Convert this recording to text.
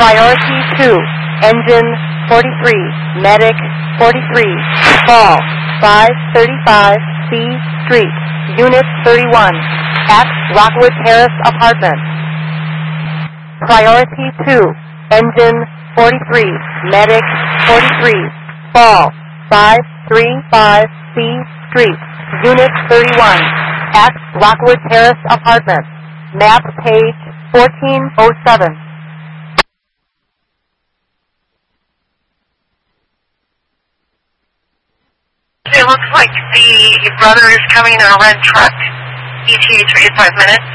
Priority 2, engine 43, medic 43, call 535 C Street, Unit 31, at Rockwood Terrace Apartments. Priority 2, engine 43, medic 43, call 535 C Street, Unit 31, at Rockwood Terrace Apartments. Map page 1407. It looks like the brother is coming in a red truck, ETA 35 minutes.